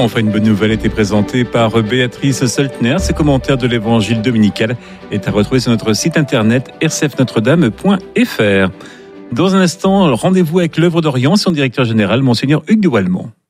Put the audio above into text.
Enfin, une bonne nouvelle a été présentée par Béatrice Seltner. Ses commentaires de l'évangile dominical est à retrouver sur notre site internet rcfnotredame.fr. Dans un instant, rendez-vous avec l'œuvre d'Orient, son directeur général, Monseigneur Hugues de Wallemont.